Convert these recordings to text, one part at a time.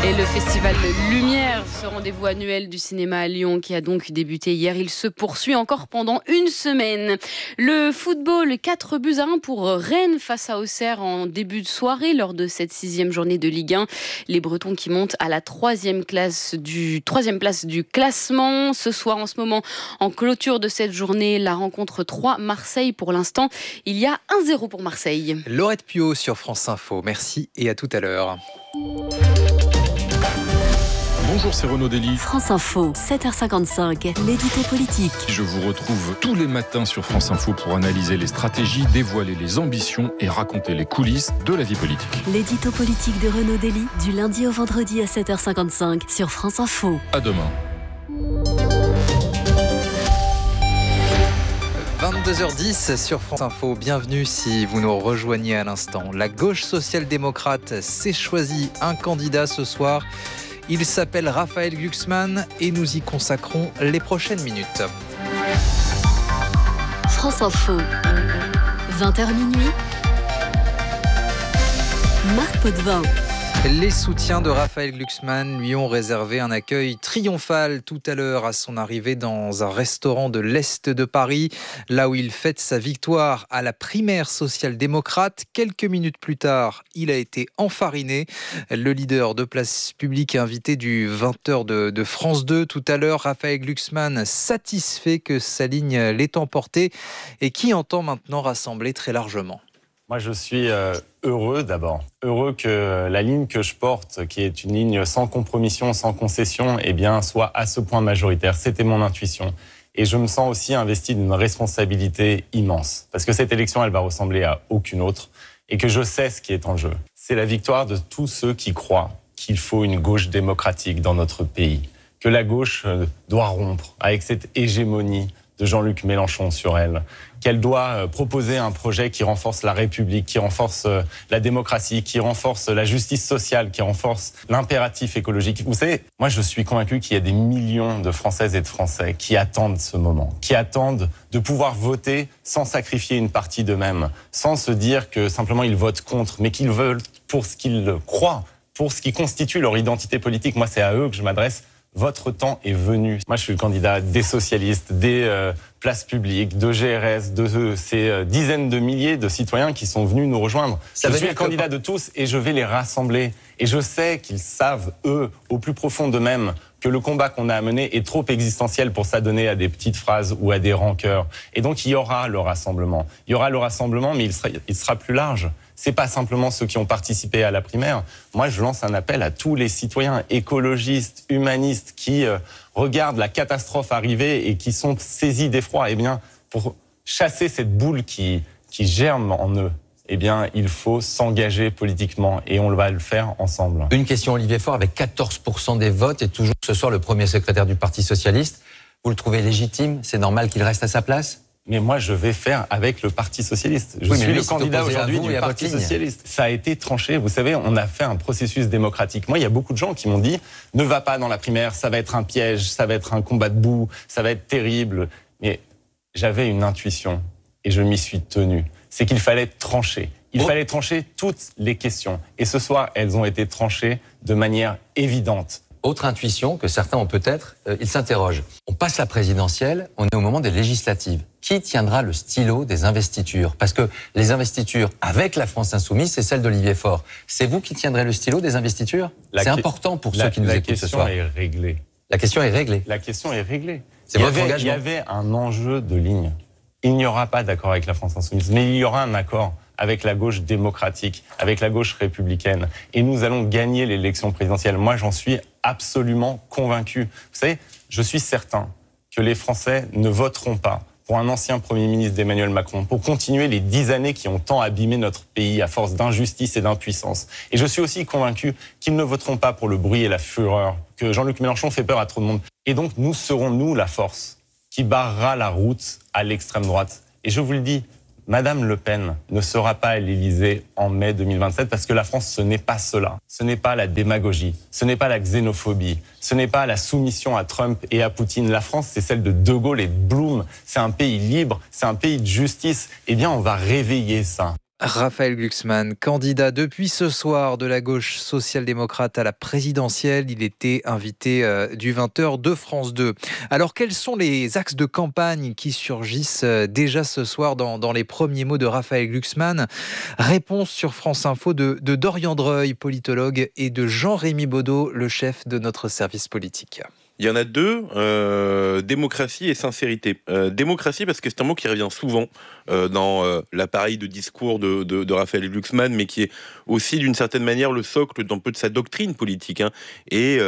Et le festival Lumière, ce rendez-vous annuel du cinéma à Lyon qui a donc débuté hier, il se poursuit encore pendant une semaine. Le football, 4-1 pour Rennes face à Auxerre en début de soirée lors de cette 6e journée de Ligue 1. Les Bretons qui montent à la 3e place du classement. Ce soir, en ce moment, en clôture de cette journée, la rencontre 3 Marseille. Pour l'instant, il y a 1-0 pour Marseille. Laurette Puot sur France Info. Merci et à tout à l'heure. Bonjour, c'est Renaud Dely. France Info, 7h55, l'édito politique. Je vous retrouve tous les matins sur France Info pour analyser les stratégies, dévoiler les ambitions et raconter les coulisses de la vie politique. L'édito politique de Renaud Dely, du lundi au vendredi à 7h55 sur France Info. À demain. 22h10 sur France Info. Bienvenue si vous nous rejoignez à l'instant. La gauche social-démocrate s'est choisie un candidat ce soir. Il s'appelle Raphaël Glucksmann et nous y consacrons les prochaines minutes. France Info, 20h minuit, Marc Potvin. Les soutiens de Raphaël Glucksmann lui ont réservé un accueil triomphal tout à l'heure à son arrivée dans un restaurant de l'Est de Paris, là où il fête sa victoire à la primaire social-démocrate. Quelques minutes plus tard, il a été enfariné. Le leader de Place Publique invité du 20h de France 2 tout à l'heure, Raphaël Glucksmann, satisfait que sa ligne l'ait emporté et qui entend maintenant rassembler très largement. Moi, je suis heureux d'abord. Heureux que la ligne que je porte, qui est une ligne sans compromission, sans concession, eh bien, soit à ce point majoritaire. C'était mon intuition. Et je me sens aussi investi d'une responsabilité immense. Parce que cette élection, elle va ressembler à aucune autre. Et que je sais ce qui est en jeu. C'est la victoire de tous ceux qui croient qu'il faut une gauche démocratique dans notre pays. Que la gauche doit rompre avec cette hégémonie de Jean-Luc Mélenchon sur elle, qu'elle doit proposer un projet qui renforce la République, qui renforce la démocratie, qui renforce la justice sociale, qui renforce l'impératif écologique. Vous savez, moi je suis convaincu qu'il y a des millions de Françaises et de Français qui attendent ce moment, qui attendent de pouvoir voter sans sacrifier une partie d'eux-mêmes, sans se dire que simplement ils votent contre, mais qu'ils veulent pour ce qu'ils croient, pour ce qui constitue leur identité politique. Moi c'est à eux que je m'adresse. Votre temps est venu. Moi, je suis le candidat des socialistes, des places publiques, de GRS, de ces dizaines de milliers de citoyens qui sont venus nous rejoindre. Je suis le candidat de tous et je vais les rassembler. Et je sais qu'ils savent, eux, au plus profond d'eux-mêmes, que le combat qu'on a à mener est trop existentiel pour s'adonner à des petites phrases ou à des rancœurs. Et donc, il y aura le rassemblement. Il y aura le rassemblement, mais il sera plus large. C'est pas simplement ceux qui ont participé à la primaire. Moi, je lance un appel à tous les citoyens écologistes, humanistes, qui regardent la catastrophe arriver et qui sont saisis d'effroi. Eh bien, pour chasser cette boule qui germe en eux, eh bien, il faut s'engager politiquement et on va le faire ensemble. Une question, Olivier Faure, avec 14% des votes et toujours ce soir le premier secrétaire du Parti Socialiste. Vous le trouvez légitime? C'est normal qu'il reste à sa place? Mais moi, je vais faire avec le Parti Socialiste. Je suis le candidat aujourd'hui du Parti Socialiste. Ça a été tranché. Vous savez, on a fait un processus démocratique. Moi, il y a beaucoup de gens qui m'ont dit « Ne va pas dans la primaire, ça va être un piège, ça va être un combat de boue, ça va être terrible. » Mais j'avais une intuition et je m'y suis tenu. C'est qu'il fallait trancher. Il fallait trancher toutes les questions. Et ce soir, elles ont été tranchées de manière évidente. Autre intuition que certains ont peut-être, ils s'interrogent. On passe la présidentielle, on est au moment des législatives. Qui tiendra le stylo des investitures? Parce que les investitures avec la France Insoumise, c'est celle d'Olivier Faure. C'est vous qui tiendrez le stylo des investitures? C'est important pour ceux qui nous écoutent ce soir. La question est réglée. La question est réglée. La question est réglée. C'est votre engagement. Il y avait un enjeu de ligne. Il n'y aura pas d'accord avec la France Insoumise, mais il y aura un accord avec la gauche démocratique, avec la gauche républicaine. Et nous allons gagner l'élection présidentielle. Moi, j'en suis absolument convaincu. Vous savez, je suis certain que les Français ne voteront pas pour un ancien Premier ministre d'Emmanuel Macron, pour continuer les 10 années qui ont tant abîmé notre pays à force d'injustice et d'impuissance. Et je suis aussi convaincu qu'ils ne voteront pas pour le bruit et la fureur, que Jean-Luc Mélenchon fait peur à trop de monde. Et donc, nous serons, nous, la force qui barrera la route à l'extrême droite. Et je vous le dis, Madame Le Pen ne sera pas à l'Élysée en mai 2027 parce que la France, ce n'est pas cela. Ce n'est pas la démagogie, ce n'est pas la xénophobie, ce n'est pas la soumission à Trump et à Poutine. La France, c'est celle de De Gaulle et de Blum. C'est un pays libre, c'est un pays de justice. Eh bien, on va réveiller ça. Raphaël Glucksmann, candidat depuis ce soir de la gauche social-démocrate à la présidentielle. Il était invité du 20h de France 2. Alors, quels sont les axes de campagne qui surgissent déjà ce soir dans les premiers mots de Raphaël Glucksmann? Réponse sur France Info de Dorian Dreuil, politologue, et de Jean-Rémy Baudot, le chef de notre service politique. Il y en a deux, démocratie et sincérité. Démocratie parce que c'est un mot qui revient souvent dans l'appareil de discours de Raphaël Glucksmann, mais qui est aussi d'une certaine manière le socle d'un peu de sa doctrine politique. Et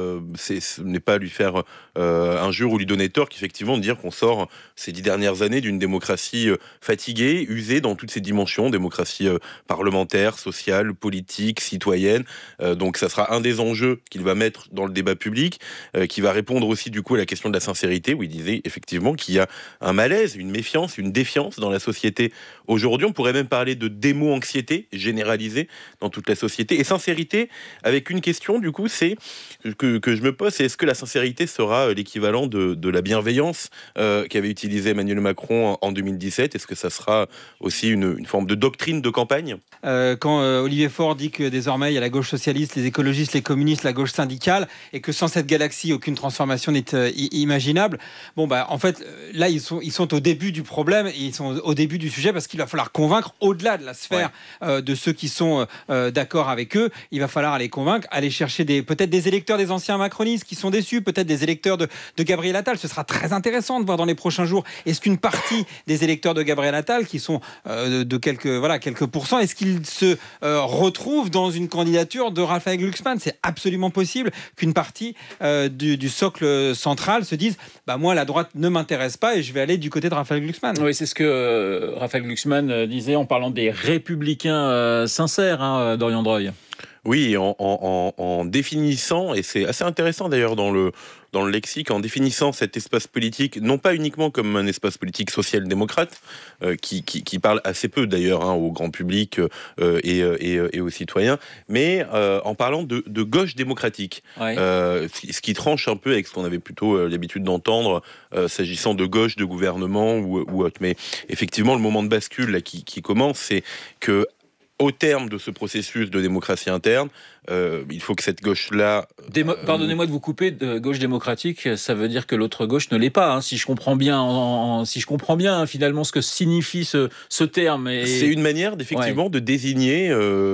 ce n'est pas lui faire injure ou lui donner tort qu'effectivement de dire qu'on sort ces 10 dernières années d'une démocratie fatiguée, usée dans toutes ses dimensions, démocratie parlementaire, sociale, politique, citoyenne. Donc ça sera un des enjeux qu'il va mettre dans le débat public, qui va répondre aussi du coup à la question de la sincérité, où il disait effectivement qu'il y a un malaise, une méfiance, une défiance dans la société aujourd'hui. On pourrait même parler de démo-anxiété généralisée dans toute la société. Et sincérité, avec une question du coup, c'est que je me pose, c'est est-ce que la sincérité sera l'équivalent de la bienveillance qu'avait utilisé Emmanuel Macron en 2017? Est-ce que ça sera aussi une forme de doctrine de campagne? Quand Olivier Faure dit que désormais il y a la gauche socialiste, les écologistes, les communistes, la gauche syndicale, et que sans cette galaxie, aucune transformation n'est imaginable. En fait, là, ils sont au début du problème, et ils sont au début du sujet, parce qu'il va falloir convaincre, au-delà de la sphère de ceux qui sont d'accord avec eux, il va falloir aller convaincre, aller chercher peut-être des électeurs des anciens macronistes qui sont déçus, peut-être des électeurs de Gabriel Attal. Ce sera très intéressant de voir dans les prochains jours, est-ce qu'une partie des électeurs de Gabriel Attal, qui sont de quelques pourcents, est-ce qu'ils se retrouvent dans une candidature de Raphaël Glucksmann? C'est absolument possible qu'une partie du socle central se dise moi la droite ne m'intéresse pas et je vais aller du côté de Raphaël Glucksmann. Oui, c'est ce que Raphaël Glucksmann disait en parlant des républicains sincères, Dorian Dreuil. Oui, en définissant, et c'est assez intéressant d'ailleurs dans le lexique, en définissant cet espace politique, non pas uniquement comme un espace politique social-démocrate, qui parle assez peu d'ailleurs au grand public et aux citoyens, mais en parlant de gauche démocratique, ce qui tranche un peu avec ce qu'on avait plutôt l'habitude d'entendre s'agissant de gauche, de gouvernement ou autre. Mais effectivement, le moment de bascule là, qui commence, c'est que au terme de ce processus de démocratie interne, il faut que cette gauche-là... Pardonnez-moi de vous couper, de gauche démocratique, ça veut dire que l'autre gauche ne l'est pas, si je comprends bien, finalement ce que signifie ce terme. C'est une manière effectivement de désigner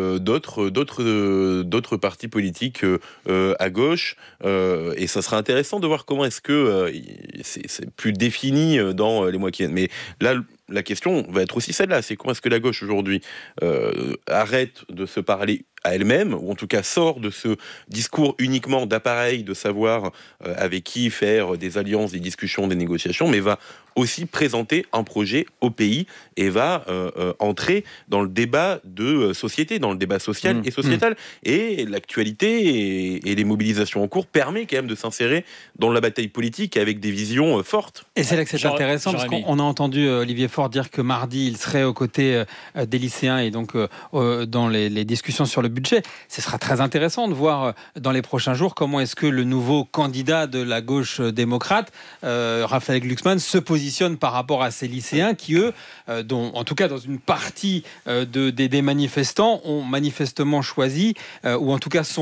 d'autres partis politiques à gauche, et ça sera intéressant de voir comment est-ce que c'est plus défini dans les mois qui viennent. Mais là, la question va être aussi celle-là, c'est comment est-ce que la gauche aujourd'hui arrête de se parler à elle-même, ou en tout cas sort de ce discours uniquement d'appareil, de savoir avec qui faire des alliances, des discussions, des négociations, mais va aussi présenter un projet au pays et va entrer dans le débat de société, dans le débat social et sociétal. Et l'actualité et les mobilisations en cours permet quand même de s'insérer dans la bataille politique avec des visions fortes. Et c'est là que c'est intéressant, parce qu'on a entendu Olivier Faure dire que mardi, il serait aux côtés des lycéens et donc dans les discussions sur le budget. Ce sera très intéressant de voir dans les prochains jours comment est-ce que le nouveau candidat de la gauche démocrate, Raphaël Glucksmann, se positionne par rapport à ces lycéens qui, eux, en tout cas dans une partie des manifestants, ont manifestement choisi, ou en tout cas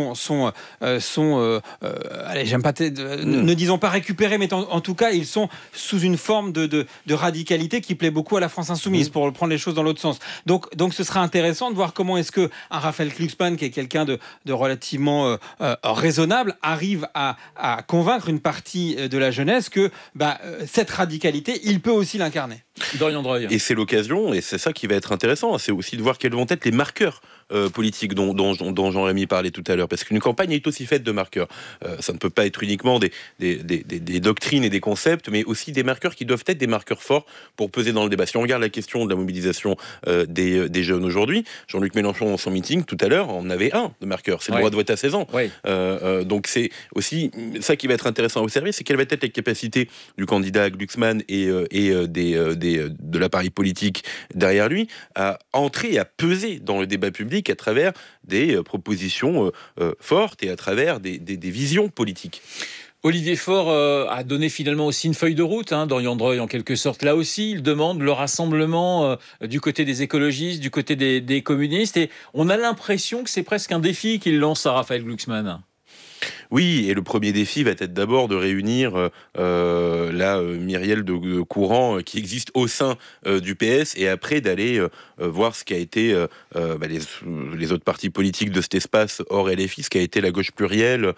allez, j'aime pas, ne disons pas récupérés, mais en tout cas, ils sont sous une forme de radicalité qui plaît beaucoup à la France Insoumise, pour prendre les choses dans l'autre sens. Donc ce sera intéressant de voir comment est-ce que un Raphaël Glucksmann, qui est quelqu'un de relativement raisonnable, arrive à convaincre une partie de la jeunesse que cette radicalité, il peut aussi l'incarner. Dorian Dreuil. Et c'est l'occasion, et c'est ça qui va être intéressant, c'est aussi de voir quels vont être les marqueurs politiques dont Jean-Rémy parlait tout à l'heure, parce qu'une campagne est aussi faite de marqueurs. Ça ne peut pas être uniquement des doctrines et des concepts, mais aussi des marqueurs qui doivent être des marqueurs forts pour peser dans le débat. Si on regarde la question de la mobilisation des jeunes aujourd'hui, Jean-Luc Mélenchon, dans son meeting tout à l'heure, en avait un de marqueur, c'est le droit de vote à 16 ans. Donc c'est aussi ça qui va être intéressant à observer, c'est quelles vont être les capacités du candidat Glucksmann et de l'appareil politique derrière lui à entrer, à peser dans le débat public à travers des propositions fortes et à travers des visions politiques. Olivier Faure a donné finalement aussi une feuille de route, Dorian Dreuil en quelque sorte. Là aussi, il demande le rassemblement du côté des écologistes, du côté des communistes. Et on a l'impression que c'est presque un défi qu'il lance à Raphaël Glucksmann. Oui, et le premier défi va être d'abord de réunir la myrielle de courants qui existent au sein du PS, et après d'aller voir ce qu'a été les autres partis politiques de cet espace hors LFI, ce qu'a été la gauche plurielle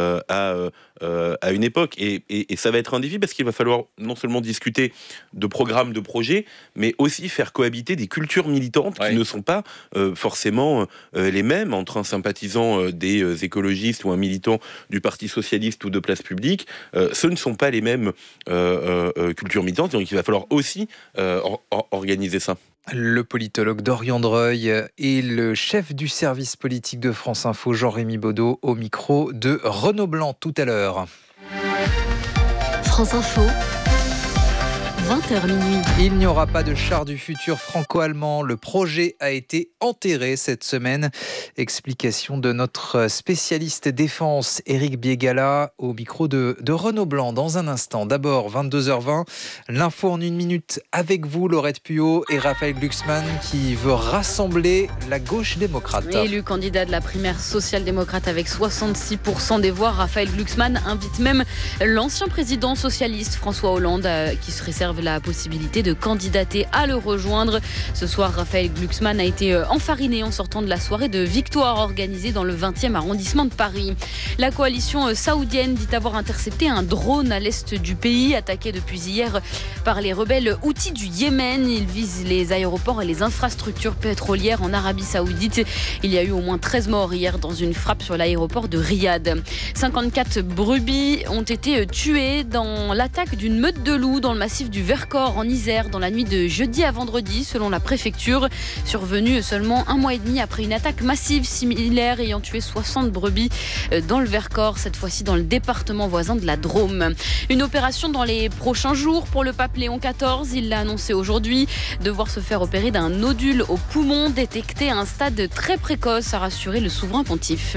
à une époque. Et ça va être un défi parce qu'il va falloir non seulement discuter de programmes, de projets, mais aussi faire cohabiter des cultures militantes qui ne sont pas forcément les mêmes entre un sympathisant des écologistes ou un militant du Parti socialiste ou de Place Publique. Ce ne sont pas les mêmes cultures militantes, donc il va falloir aussi organiser ça. Le politologue Dorian Dreuil et le chef du service politique de France Info, Jean-Rémy Baudot, au micro de Renaud Blanc tout à l'heure. France Info, 20h minuit. Il n'y aura pas de char du futur franco-allemand. Le projet a été enterré cette semaine. Explication de notre spécialiste défense, Éric Biégala, au micro de Renaud Blanc dans un instant. D'abord, 22h20, l'info en une minute avec vous, Laurette Puot et Raphaël Glucksmann, qui veut rassembler la gauche démocrate. Élu candidat de la primaire social-démocrate avec 66% des voix, Raphaël Glucksmann invite même l'ancien président socialiste François Hollande, qui se réserve la possibilité de candidater à le rejoindre. Ce soir, Raphaël Glucksmann a été enfariné en sortant de la soirée de victoire organisée dans le 20e arrondissement de Paris. La coalition saoudienne dit avoir intercepté un drone à l'est du pays, attaqué depuis hier par les rebelles Houthis du Yémen. Il vise les aéroports et les infrastructures pétrolières en Arabie Saoudite. Il y a eu au moins 13 morts hier dans une frappe sur l'aéroport de Riyad. 54 brebis ont été tuées dans l'attaque d'une meute de loups dans le massif du Vercors en Isère dans la nuit de jeudi à vendredi, selon la préfecture, survenue seulement un mois et demi après une attaque massive similaire ayant tué 60 brebis dans le Vercors, cette fois-ci dans le département voisin de la Drôme. Une opération dans les prochains jours pour le pape Léon XIV. Il l'a annoncé aujourd'hui, devoir se faire opérer d'un nodule au poumon détecté à un stade très précoce, a rassuré le souverain pontife.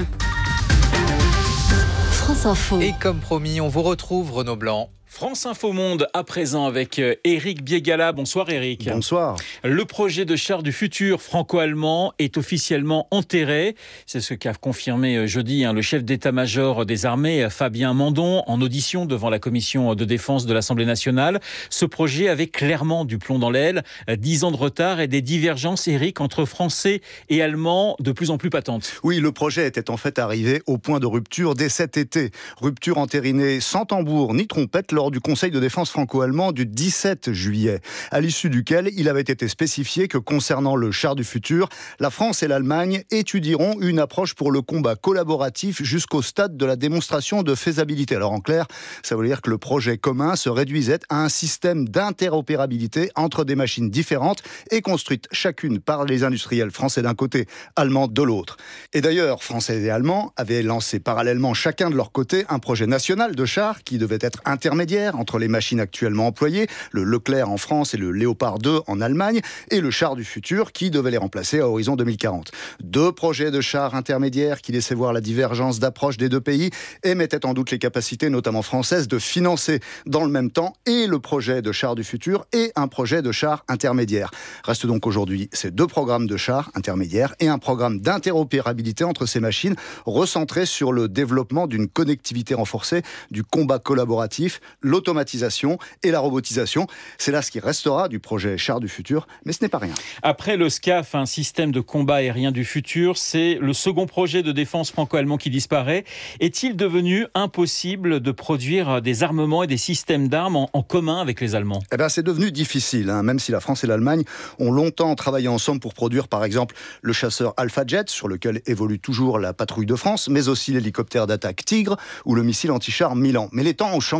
France Info. Et comme promis, on vous retrouve, Renaud Blanc. France Info Monde à présent avec Éric Biégala. Bonsoir Éric. Bonsoir. Le projet de char du futur franco-allemand est officiellement enterré. C'est ce qu'a confirmé jeudi le chef d'état-major des armées, Fabien Mandon, en audition devant la commission de défense de l'Assemblée nationale. Ce projet avait clairement du plomb dans l'aile. 10 ans de retard et des divergences, Éric, entre Français et Allemands de plus en plus patentes. Oui, le projet était en fait arrivé au point de rupture dès cet été. Rupture entérinée sans tambour ni trompette lors du Conseil de défense franco-allemand du 17 juillet, à l'issue duquel il avait été spécifié que concernant le char du futur, la France et l'Allemagne étudieront une approche pour le combat collaboratif jusqu'au stade de la démonstration de faisabilité. Alors en clair, ça veut dire que le projet commun se réduisait à un système d'interopérabilité entre des machines différentes et construites chacune par les industriels français d'un côté, allemands de l'autre. Et d'ailleurs, Français et Allemands avaient lancé parallèlement chacun de leur côté un projet national de char qui devait être intermédiaire entre les machines actuellement employées, le Leclerc en France et le Léopard 2 en Allemagne, et le char du futur qui devait les remplacer à horizon 2040. 2 projets de chars intermédiaires qui laissaient voir la divergence d'approche des 2 pays et mettaient en doute les capacités, notamment françaises, de financer dans le même temps et le projet de char du futur et un projet de char intermédiaire. Reste donc aujourd'hui ces 2 programmes de chars intermédiaires et un programme d'interopérabilité entre ces machines recentré sur le développement d'une connectivité renforcée, du combat collaboratif, l'automatisation et la robotisation. C'est là ce qui restera du projet char du futur, mais ce n'est pas rien. Après le SCAF, un système de combat aérien du futur, c'est le second projet de défense franco-allemand qui disparaît. Est-il devenu impossible de produire des armements et des systèmes d'armes en commun avec les Allemands ? C'est devenu difficile, même si la France et l'Allemagne ont longtemps travaillé ensemble pour produire par exemple le chasseur Alpha Jet, sur lequel évolue toujours la patrouille de France, mais aussi l'hélicoptère d'attaque Tigre ou le missile anti-char Milan. Mais les temps ont changé.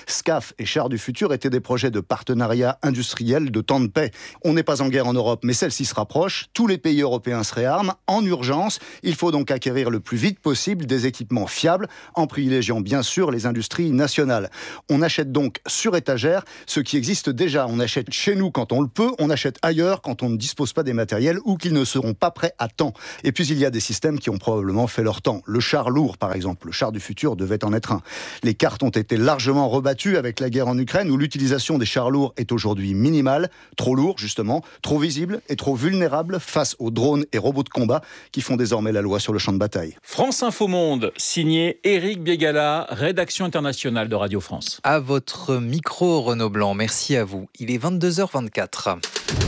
SCAF et Chars du futur étaient des projets de partenariat industriel de temps de paix. On n'est pas en guerre en Europe, mais celle-ci se rapproche. Tous les pays européens se réarment en urgence. Il faut donc acquérir le plus vite possible des équipements fiables, en privilégiant bien sûr les industries nationales. On achète donc sur étagère ce qui existe déjà. On achète chez nous quand on le peut, on achète ailleurs quand on ne dispose pas des matériels ou qu'ils ne seront pas prêts à temps. Et puis il y a des systèmes qui ont probablement fait leur temps. Le char lourd par exemple, le char du futur devait en être un. Les cartes ont été largement rebattues avec la guerre en Ukraine où l'utilisation des chars lourds est aujourd'hui minimale, trop lourd justement, trop visible et trop vulnérable face aux drones et robots de combat qui font désormais la loi sur le champ de bataille. France Info Monde, signé Éric Biégala, rédaction internationale de Radio France. À votre micro, Renaud Blanc, merci à vous. Il est 22h24.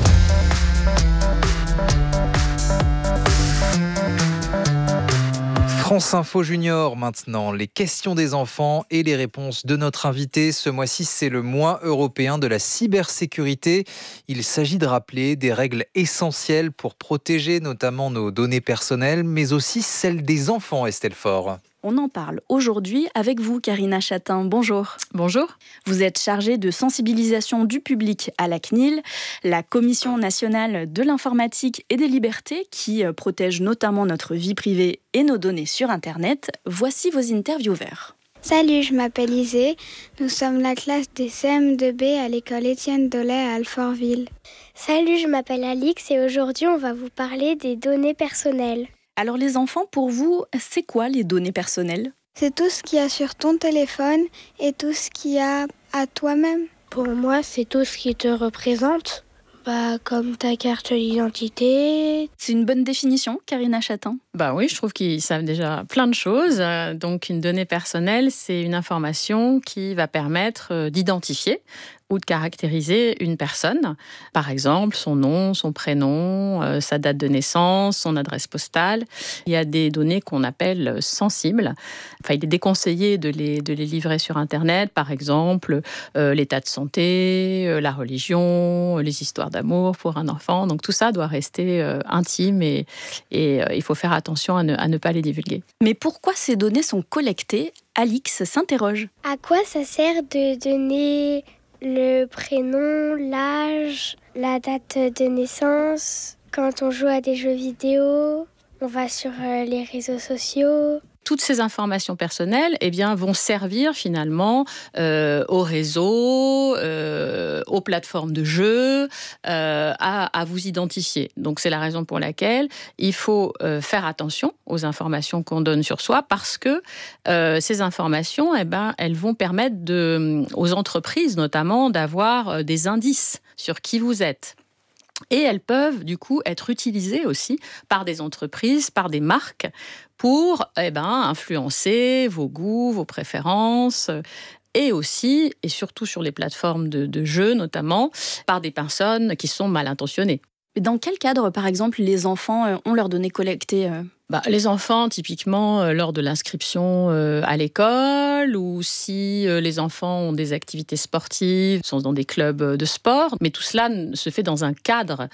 France Info Junior maintenant, les questions des enfants et les réponses de notre invité. Ce mois-ci, c'est le mois européen de la cybersécurité. Il s'agit de rappeler des règles essentielles pour protéger notamment nos données personnelles, mais aussi celles des enfants, Estelle Faure. On en parle aujourd'hui avec vous, Karina Chatin. Bonjour. Bonjour. Vous êtes chargée de sensibilisation du public à la CNIL, la Commission nationale de l'informatique et des libertés, qui protège notamment notre vie privée et nos données sur Internet. Voici vos intervieweurs. Salut, je m'appelle Isée. Nous sommes la classe des CM2B à l'école Étienne Dolay à Alfortville. Salut, je m'appelle Alix et aujourd'hui on va vous parler des données personnelles. Alors les enfants, pour vous, c'est quoi les données personnelles ? C'est tout ce qu'il y a sur ton téléphone et tout ce qu'il y a à toi-même. Pour moi, c'est tout ce qui te représente, comme ta carte d'identité. C'est une bonne définition, Karina Chatin ? Oui, je trouve qu'ils savent déjà plein de choses. Donc une donnée personnelle, c'est une information qui va permettre d'identifier ou de caractériser une personne. Par exemple, son nom, son prénom, sa date de naissance, son adresse postale. Il y a des données qu'on appelle sensibles. Il est déconseillé de les livrer sur Internet. Par exemple, l'état de santé, la religion, les histoires d'amour pour un enfant. Donc tout ça doit rester intime et il faut faire attention à ne pas les divulguer. Mais pourquoi ces données sont collectées ? Alix s'interroge. À quoi ça sert de donner le prénom, l'âge, la date de naissance? Quand on joue à des jeux vidéo, on va sur les réseaux sociaux. Toutes ces informations personnelles vont servir finalement aux réseaux, aux plateformes de jeux, à vous identifier. Donc c'est la raison pour laquelle il faut faire attention aux informations qu'on donne sur soi parce que ces informations, elles vont permettre aux entreprises notamment d'avoir des indices sur qui vous êtes. Et elles peuvent du coup être utilisées aussi par des entreprises, par des marques pour influencer vos goûts, vos préférences et aussi, et surtout sur les plateformes de jeux notamment, par des personnes qui sont mal intentionnées. Dans quel cadre, par exemple, les enfants ont leurs données collectées ? Les enfants, typiquement, lors de l'inscription à l'école, ou si les enfants ont des activités sportives, sont dans des clubs de sport. Mais tout cela se fait dans un cadre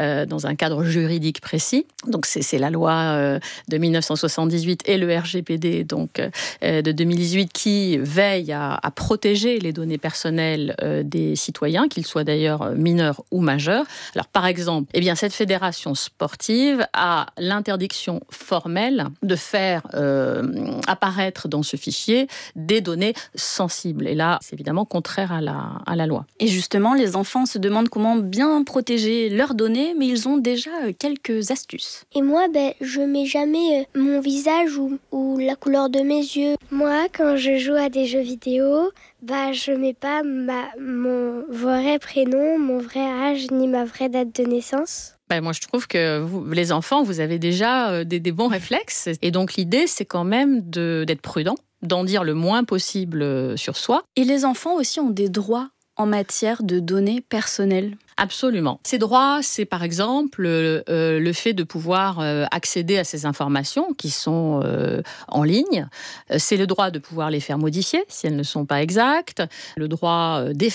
juridique précis. Donc c'est la loi de 1978 et le RGPD de 2018 qui veillent à protéger les données personnelles des citoyens, qu'ils soient d'ailleurs mineurs ou majeurs. Alors par exemple, cette fédération sportive a l'interdiction formelle de faire apparaître dans ce fichier des données sensibles. Et là, c'est évidemment contraire à la loi. Et justement, les enfants se demandent comment bien protéger leurs données, mais ils ont déjà quelques astuces. Et moi, je mets jamais mon visage ou la couleur de mes yeux. Moi, quand je joue à des jeux vidéo, je mets pas mon vrai prénom, mon vrai âge, ni ma vraie date de naissance. Moi, je trouve que vous, les enfants, vous avez déjà des bons réflexes. Et donc, l'idée, c'est quand même d'être prudent, d'en dire le moins possible sur soi. Et les enfants aussi ont des droits en matière de données personnelles. Absolument. Ces droits, c'est par exemple le fait de pouvoir accéder à ces informations qui sont en ligne. C'est le droit de pouvoir les faire modifier si elles ne sont pas exactes. Le droit d'effacer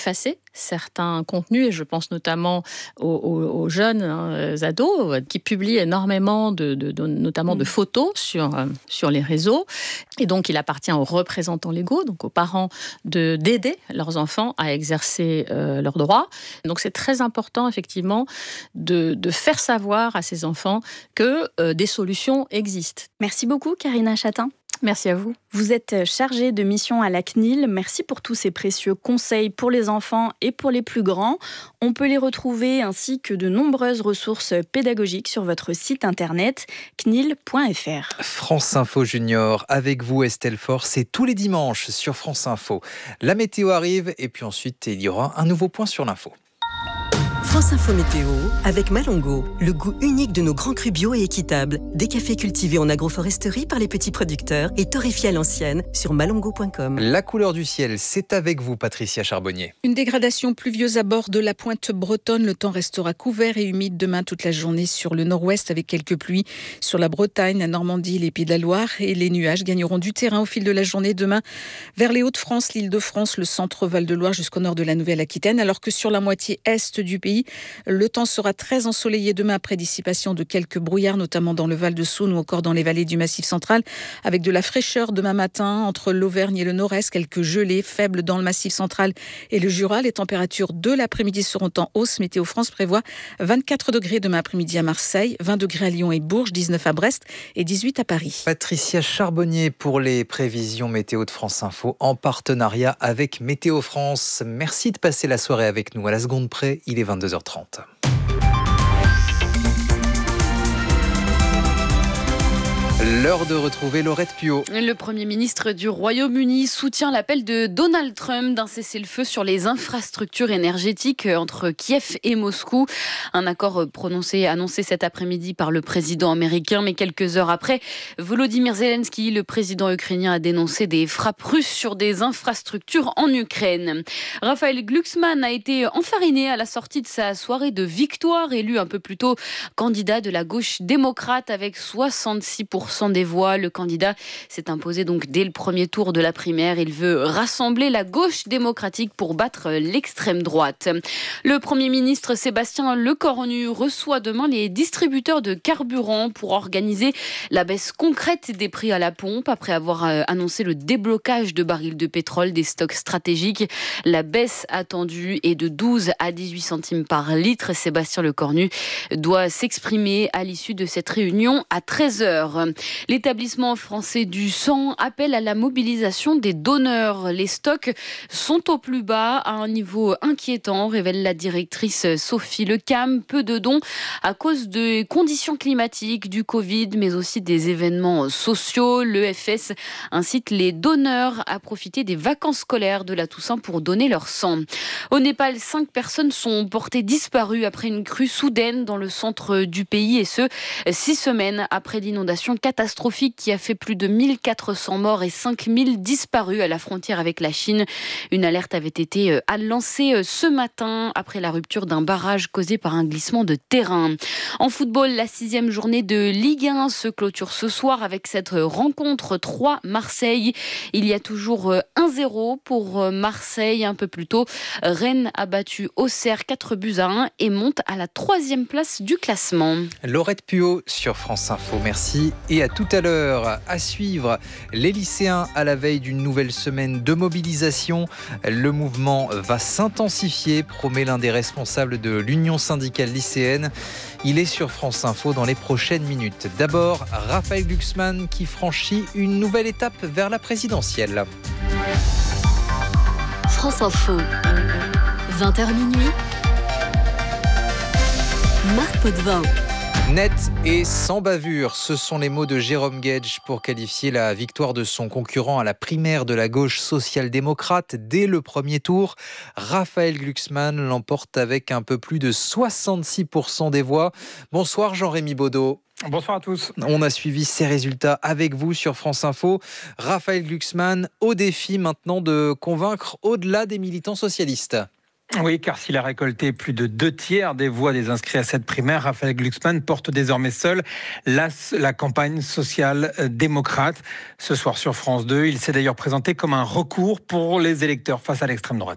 certains contenus, et je pense notamment aux jeunes ados qui publient énormément notamment de photos sur les réseaux. Et donc, il appartient aux représentants légaux, donc aux parents, d'aider leurs enfants à exercer leurs droits. Donc, c'est très important, effectivement, de faire savoir à ces enfants que des solutions existent. Merci beaucoup, Karina Chatin. Merci à vous. Vous êtes chargée de mission à la CNIL. Merci pour tous ces précieux conseils pour les enfants et pour les plus grands. On peut les retrouver ainsi que de nombreuses ressources pédagogiques sur votre site internet cnil.fr. France Info Junior, avec vous Estelle Faure, c'est tous les dimanches sur France Info. La météo arrive et puis ensuite il y aura un nouveau point sur l'info. France Info Météo avec Malongo, le goût unique de nos grands crus bio et équitables. Des cafés cultivés en agroforesterie par les petits producteurs et torréfiés à l'ancienne sur malongo.com. La couleur du ciel, c'est avec vous Patricia Charbonnier. Une dégradation pluvieuse à bord de la pointe bretonne. Le temps restera couvert et humide demain toute la journée sur le nord-ouest avec quelques pluies sur la Bretagne, la Normandie, les Pays de la Loire. Et les nuages gagneront du terrain au fil de la journée demain vers les Hauts-de-France, l'Île-de-France, le centre Val-de-Loire jusqu'au nord de la Nouvelle-Aquitaine. Alors que sur la moitié est du pays, le temps sera très ensoleillé demain après dissipation de quelques brouillards, notamment dans le Val-de-Saône ou encore dans les vallées du Massif central, avec de la fraîcheur demain matin entre l'Auvergne et le Nord-Est, quelques gelées faibles dans le Massif central et le Jura. Les températures de l'après-midi seront en hausse. Météo France prévoit 24 degrés demain après-midi à Marseille, 20 degrés à Lyon et Bourges, 19 à Brest et 18 à Paris. Patricia Charbonnier pour les prévisions météo de France Info en partenariat avec Météo France. Merci de passer la soirée avec nous. À la seconde près, il est 22h30. L'heure de retrouver Laurette Puot. Le Premier ministre du Royaume-Uni soutient l'appel de Donald Trump d'un cessez-le-feu sur les infrastructures énergétiques entre Kiev et Moscou. Un accord annoncé cet après-midi par le président américain, mais quelques heures après, Volodymyr Zelensky, le président ukrainien, a dénoncé des frappes russes sur des infrastructures en Ukraine. Raphaël Glucksmann a été enfariné à la sortie de sa soirée de victoire, élu un peu plus tôt candidat de la gauche démocrate avec 66% des voix. Le candidat s'est imposé donc dès le premier tour de la primaire. Il veut rassembler la gauche démocratique pour battre l'extrême droite. Le Premier ministre Sébastien Lecornu reçoit demain les distributeurs de carburant pour organiser la baisse concrète des prix à la pompe après avoir annoncé le déblocage de barils de pétrole des stocks stratégiques. La baisse attendue est de 12 à 18 centimes par litre. Sébastien Lecornu doit s'exprimer à l'issue de cette réunion à 13h. L'établissement français du sang appelle à la mobilisation des donneurs. Les stocks sont au plus bas, à un niveau inquiétant, révèle la directrice Sophie Lecam. Peu de dons à cause des conditions climatiques, du Covid, mais aussi des événements sociaux. L'EFS incite les donneurs à profiter des vacances scolaires de la Toussaint pour donner leur sang. Au Népal, 5 personnes sont portées disparues après une crue soudaine dans le centre du pays, et ce, 6 semaines après l'inondation catastrophique qui a fait plus de 1400 morts et 5000 disparus à la frontière avec la Chine. Une alerte avait été lancée ce matin après la rupture d'un barrage causé par un glissement de terrain. En football, la 6e journée de Ligue 1 se clôture ce soir avec cette rencontre 3-Marseille. Il y a toujours 1-0 pour Marseille. Un peu plus tôt, Rennes a battu Auxerre 4-1 et monte à la 3e place du classement. Laurette Puot sur France Info, merci. Et à tout à l'heure, à suivre, les lycéens à la veille d'une nouvelle semaine de mobilisation. Le mouvement va s'intensifier, promet l'un des responsables de l'Union syndicale lycéenne. Il est sur France Info dans les prochaines minutes. D'abord, Raphaël Glucksmann qui franchit une nouvelle étape vers la présidentielle. France Info, 20h minuit. Marc Potvin. Net et sans bavure, ce sont les mots de Jérôme Guedj pour qualifier la victoire de son concurrent à la primaire de la gauche social-démocrate dès le premier tour. Raphaël Glucksmann l'emporte avec un peu plus de 66% des voix. Bonsoir Jean-Rémy Baudot. Bonsoir à tous. On a suivi ces résultats avec vous sur France Info. Raphaël Glucksmann au défi maintenant de convaincre au-delà des militants socialistes. Oui, car s'il a récolté plus de 2/3 des voix des inscrits à cette primaire, Raphaël Glucksmann porte désormais seul la campagne sociale démocrate. Ce soir sur France 2, il s'est d'ailleurs présenté comme un recours pour les électeurs face à l'extrême droite.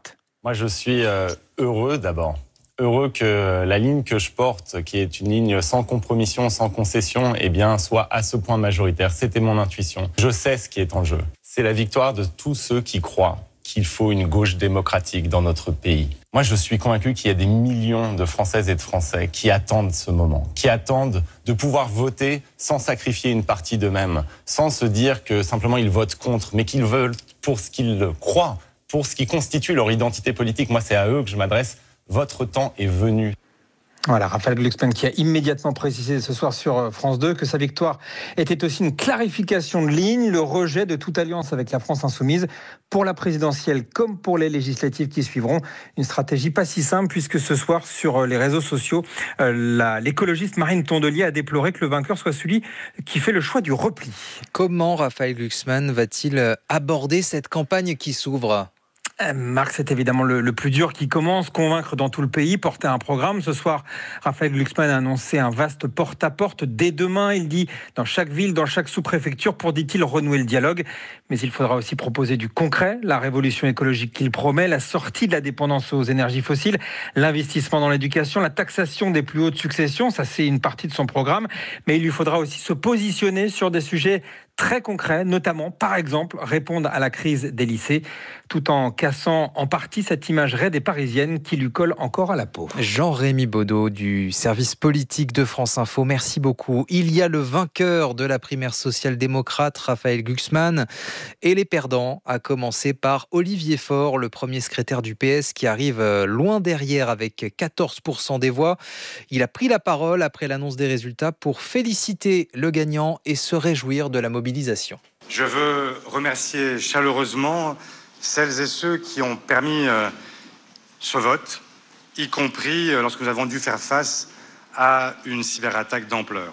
Moi, je suis heureux d'abord. Heureux que la ligne que je porte, qui est une ligne sans compromission, sans concession, eh bien, soit à ce point majoritaire. C'était mon intuition. Je sais ce qui est en jeu. C'est la victoire de tous ceux qui croient qu'il faut une gauche démocratique dans notre pays. Moi, je suis convaincu qu'il y a des millions de Françaises et de Français qui attendent ce moment, qui attendent de pouvoir voter sans sacrifier une partie d'eux-mêmes, sans se dire que simplement ils votent contre, mais qu'ils veulent pour ce qu'ils croient, pour ce qui constitue leur identité politique. Moi, c'est à eux que je m'adresse. Votre temps est venu. Voilà, Raphaël Glucksmann qui a immédiatement précisé ce soir sur France 2 que sa victoire était aussi une clarification de ligne, le rejet de toute alliance avec la France insoumise pour la présidentielle comme pour les législatives qui suivront. Une stratégie pas si simple puisque ce soir sur les réseaux sociaux, l'écologiste Marine Tondelier a déploré que le vainqueur soit celui qui fait le choix du repli. Comment Raphaël Glucksmann va-t-il aborder cette campagne qui s'ouvre ? Marc, c'est évidemment le plus dur qui commence. Convaincre dans tout le pays, porter un programme. Ce soir, Raphaël Glucksmann a annoncé un vaste porte-à-porte dès demain. Il dit dans chaque ville, dans chaque sous-préfecture, pour, dit-il, renouer le dialogue. Mais il faudra aussi proposer du concret, la révolution écologique qu'il promet, la sortie de la dépendance aux énergies fossiles, l'investissement dans l'éducation, la taxation des plus hautes successions. Ça, c'est une partie de son programme. Mais il lui faudra aussi se positionner sur des sujets très concrets, notamment, par exemple, répondre à la crise des lycées, tout en cassant en partie cette image raide et parisienne qui lui colle encore à la peau. Jean-Rémy Baudot du service politique de France Info, merci beaucoup. Il y a le vainqueur de la primaire social-démocrate, Raphaël Glucksmann, et les perdants, à commencer par Olivier Faure, le premier secrétaire du PS qui arrive loin derrière avec 14% des voix. Il a pris la parole après l'annonce des résultats pour féliciter le gagnant et se réjouir de la mobilisation. Je veux remercier chaleureusement celles et ceux qui ont permis ce vote, y compris lorsque nous avons dû faire face à une cyberattaque d'ampleur.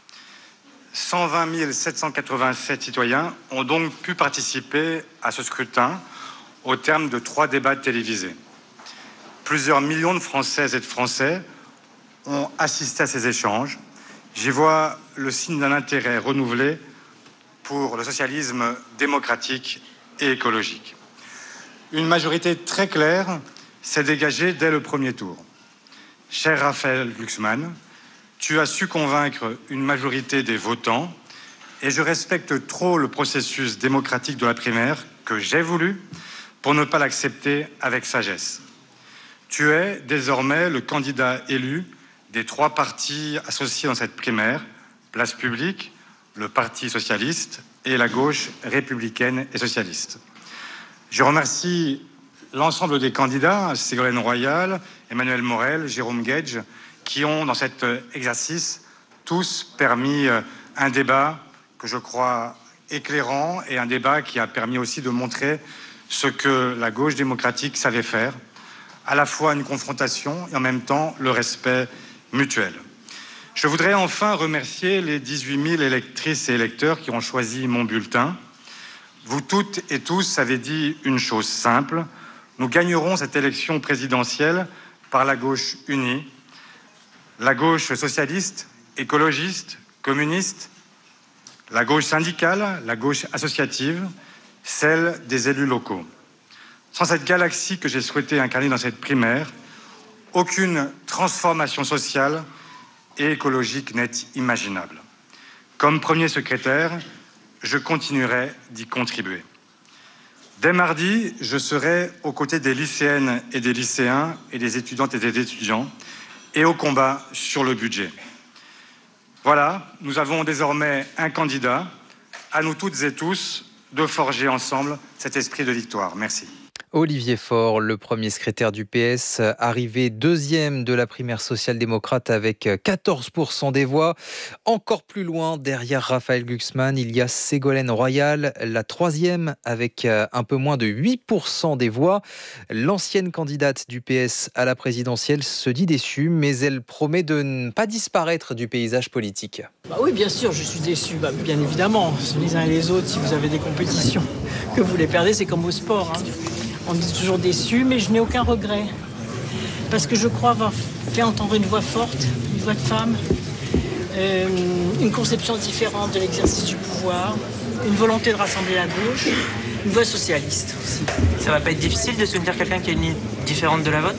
120 787 citoyens ont donc pu participer à ce scrutin au terme de 3 débats télévisés. Plusieurs millions de Françaises et de Français ont assisté à ces échanges. J'y vois le signe d'un intérêt renouvelé pour le socialisme démocratique et écologique. Une majorité très claire s'est dégagée dès le premier tour. Cher Raphaël Glucksmann, tu as su convaincre une majorité des votants et je respecte trop le processus démocratique de la primaire que j'ai voulu pour ne pas l'accepter avec sagesse. Tu es désormais le candidat élu des 3 partis associés dans cette primaire, Place Publique, le Parti socialiste et la gauche républicaine et socialiste. Je remercie l'ensemble des candidats, Ségolène Royal, Emmanuel Morel, Jérôme Guedj, qui ont, dans cet exercice, tous permis un débat que je crois éclairant et un débat qui a permis aussi de montrer ce que la gauche démocratique savait faire, à la fois une confrontation et en même temps le respect mutuel. Je voudrais enfin remercier les 18 000 électrices et électeurs qui ont choisi mon bulletin. Vous toutes et tous avez dit une chose simple. Nous gagnerons cette élection présidentielle par la gauche unie, la gauche socialiste, écologiste, communiste, la gauche syndicale, la gauche associative, celle des élus locaux. Sans cette galaxie que j'ai souhaité incarner dans cette primaire, aucune transformation sociale et écologique n'est imaginable. Comme premier secrétaire, je continuerai d'y contribuer. Dès mardi, je serai aux côtés des lycéennes et des lycéens et des étudiantes et des étudiants et au combat sur le budget. Voilà, nous avons désormais un candidat. À nous toutes et tous de forger ensemble cet esprit de victoire. Merci. Olivier Faure, le premier secrétaire du PS, arrivé 2e de la primaire social-démocrate avec 14% des voix. Encore plus loin, derrière Raphaël Glucksmann, il y a Ségolène Royal, la 3e avec un peu moins de 8% des voix. L'ancienne candidate du PS à la présidentielle se dit déçue, mais elle promet de ne pas disparaître du paysage politique. Oui, bien sûr, je suis déçu, bien évidemment. Les uns et les autres, si vous avez des compétitions que vous les perdez, c'est comme au sport. On est toujours déçu, mais je n'ai aucun regret. Parce que je crois avoir fait entendre une voix forte, une voix de femme, une conception différente de l'exercice du pouvoir, une volonté de rassembler la gauche, une voix socialiste aussi. Ça va pas être difficile de soutenir quelqu'un qui a une ligne différente de la vôtre ?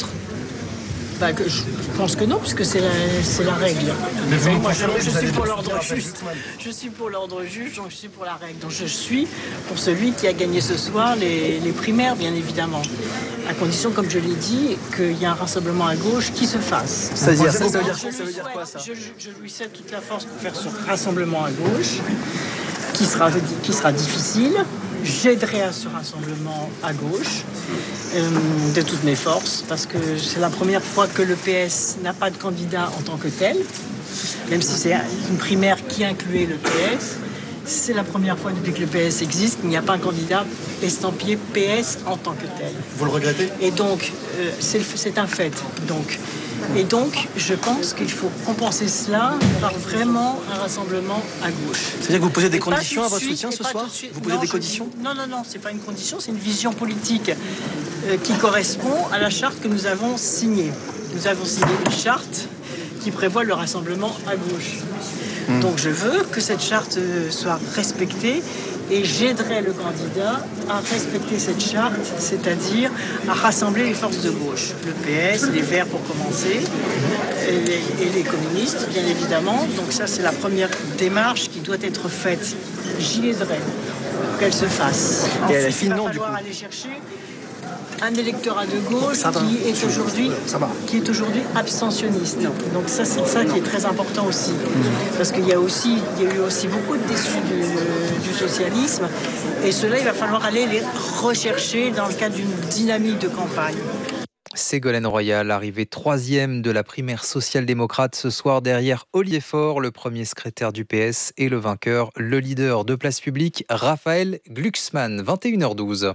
Je pense que non, puisque c'est la règle. Moi, je suis pour l'ordre juste. Je suis pour l'ordre juste, donc je suis pour la règle. Donc je suis pour celui qui a gagné ce soir les primaires, bien évidemment. À condition, comme je l'ai dit, qu'il y ait un rassemblement à gauche qui se fasse. Ça veut dire quoi, ça ? Je lui souhaite toute la force pour faire ce rassemblement à gauche, qui sera difficile. J'aiderai à ce rassemblement à gauche de toutes mes forces, parce que c'est la première fois que le PS n'a pas de candidat en tant que tel, même si c'est une primaire qui incluait le PS. C'est la première fois depuis que le PS existe qu'il n'y a pas un candidat estampillé PS en tant que tel. Vous le regrettez ? Et donc, c'est un fait. Et donc, je pense qu'il faut compenser cela par vraiment un rassemblement à gauche. C'est-à-dire que vous posez des conditions à votre soutien ce soir ? Vous posez des conditions ? Non, c'est pas une condition, c'est une vision politique qui correspond à la charte que nous avons signée. Nous avons signé une charte qui prévoit le rassemblement à gauche. Donc je veux que cette charte soit respectée et j'aiderai le candidat à respecter cette charte, c'est-à-dire à rassembler les forces de gauche, le PS, les Verts pour commencer, et les communistes, bien évidemment. Donc ça, c'est la première démarche qui doit être faite. J'y aiderai pour qu'elle se fasse. Ensuite, il va falloir aller chercher un électorat de gauche qui est aujourd'hui abstentionniste. Donc ça, c'est ça qui est très important aussi. Parce qu'il y a eu aussi beaucoup de déçus du socialisme. Et cela, il va falloir aller les rechercher dans le cadre d'une dynamique de campagne. Ségolène Royal, arrivée 3e de la primaire social-démocrate ce soir derrière Olivier Faure, le premier secrétaire du PS, et le vainqueur, le leader de Place Publique, Raphaël Glucksmann, 21h12.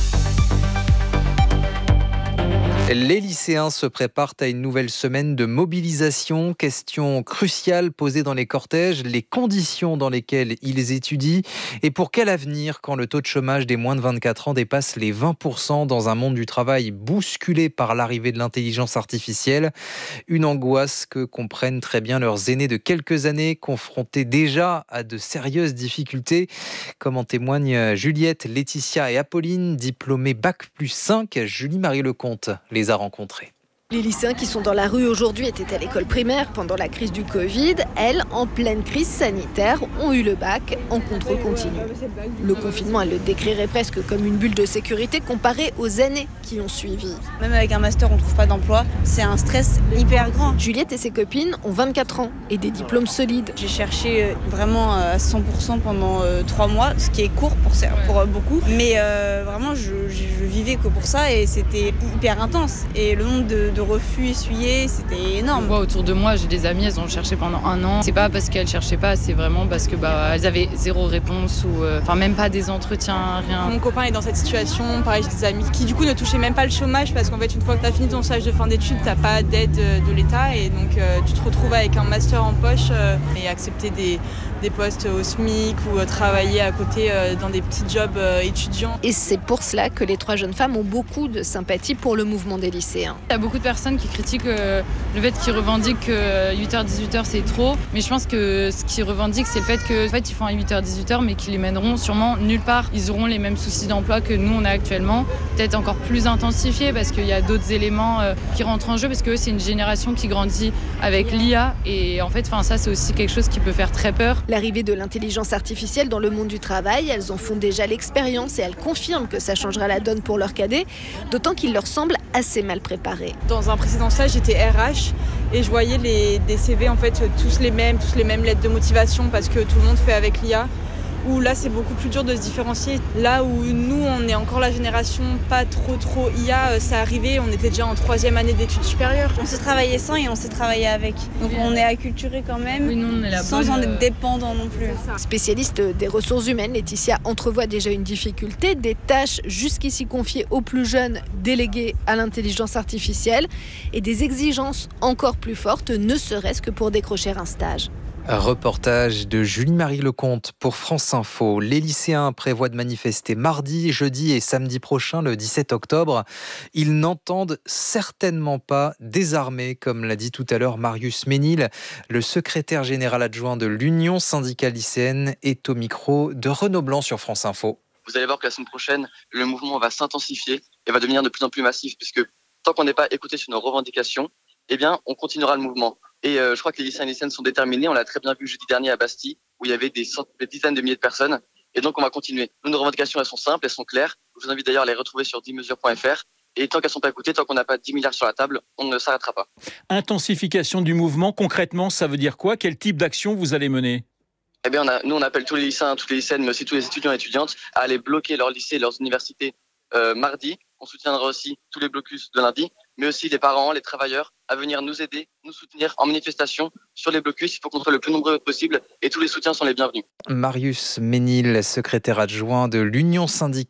Les lycéens se préparent à une nouvelle semaine de mobilisation. Question cruciale posée dans les cortèges, les conditions dans lesquelles ils étudient et pour quel avenir quand le taux de chômage des moins de 24 ans dépasse les 20% dans un monde du travail bousculé par l'arrivée de l'intelligence artificielle. Une angoisse que comprennent très bien leurs aînés de quelques années, confrontés déjà à de sérieuses difficultés, comme en témoignent Juliette, Laetitia et Apolline, diplômées Bac+5. Julie-Marie Lecomte les a rencontrés. Les lycéens qui sont dans la rue aujourd'hui étaient à l'école primaire pendant la crise du Covid. Elles, en pleine crise sanitaire, ont eu le bac en contrôle continu. Le confinement, elles le décriraient presque comme une bulle de sécurité comparée aux années qui ont suivi. Même avec un master, on ne trouve pas d'emploi. C'est un stress hyper grand. Juliette et ses copines ont 24 ans et des diplômes solides. J'ai cherché vraiment à 100% pendant 3 mois, ce qui est court pour beaucoup. Mais vraiment, je vivais que pour ça et c'était hyper intense. Et le nombre de refus essuyés, c'était énorme. Moi, autour de moi, j'ai des amies, elles ont cherché pendant 1 an. C'est pas parce qu'elles cherchaient pas, c'est vraiment parce que elles avaient zéro réponse ou même pas des entretiens, rien. Mon copain est dans cette situation, pareil, j'ai des amis qui du coup ne touchaient même pas le chômage parce qu'en fait, une fois que tu as fini ton stage de fin d'études, t'as pas d'aide de l'État et donc tu te retrouves avec un master en poche et accepter des postes au SMIC ou travailler à côté dans des petits jobs étudiants. Et c'est pour cela que les 3 jeunes femmes ont beaucoup de sympathie pour le mouvement des lycéens. Il y a beaucoup de personnes qui critiquent le fait qu'ils revendiquent que 8h-18h c'est trop, mais je pense que ce qu'ils revendiquent c'est le fait qu'ils font à 8h-18h mais qu'ils les mèneront sûrement nulle part. Ils auront les mêmes soucis d'emploi que nous on a actuellement, peut-être encore plus intensifiés parce qu'il y a d'autres éléments qui rentrent en jeu parce que c'est une génération qui grandit avec l'IA et en fait ça c'est aussi quelque chose qui peut faire très peur. L'arrivée de l'intelligence artificielle dans le monde du travail, elles en font déjà l'expérience et elles confirment que ça changera la donne pour leurs cadets, d'autant qu'il leur semble assez mal préparé. Dans un précédent stage, j'étais RH et je voyais des CV en fait tous les mêmes lettres de motivation parce que tout le monde fait avec l'IA. Où là c'est beaucoup plus dur de se différencier. Là où nous on est encore la génération pas trop IA, ça arrivait, on était déjà en 3e année d'études supérieures. On s'est travaillé sans et on s'est travaillé avec. Donc on est acculturé quand même, oui, nous, on est sans en être dépendant non plus. Spécialiste des ressources humaines, Laetitia entrevoit déjà une difficulté, des tâches jusqu'ici confiées aux plus jeunes déléguées à l'intelligence artificielle et des exigences encore plus fortes, ne serait-ce que pour décrocher un stage. Reportage de Julie-Marie Lecomte pour France Info. Les lycéens prévoient de manifester mardi, jeudi et samedi prochain, le 17 octobre. Ils n'entendent certainement pas désarmer, comme l'a dit tout à l'heure Marius Ménil, le secrétaire général adjoint de l'Union syndicale lycéenne, est au micro de Renaud Blanc sur France Info. Vous allez voir que la semaine prochaine, le mouvement va s'intensifier et va devenir de plus en plus massif, puisque tant qu'on n'est pas écouté sur nos revendications, eh bien, on continuera le mouvement. Et je crois que les lycéens et lycéennes sont déterminés. On l'a très bien vu jeudi dernier à Bastille, où il y avait des dizaines de milliers de personnes. Et donc, on va continuer. Nos revendications, elles sont simples, elles sont claires. Je vous invite d'ailleurs à les retrouver sur 10mesures.fr. Et tant qu'elles ne sont pas écoutées, tant qu'on n'a pas 10 milliards sur la table, on ne s'arrêtera pas. Intensification du mouvement, concrètement, ça veut dire quoi ? Quel type d'action vous allez mener ? Eh bien, nous, on appelle tous les lycéens, toutes les lycéennes, mais aussi tous les étudiants et étudiantes à aller bloquer leurs lycées et leurs universités mardi. On soutiendra aussi tous les blocus de lundi, mais aussi les parents, les travailleurs, à venir nous aider, nous soutenir en manifestation sur les blocus. Il faut qu'on soit le plus nombreux possible et tous les soutiens sont les bienvenus. Marius Ménil, secrétaire adjoint de l'Union syndicale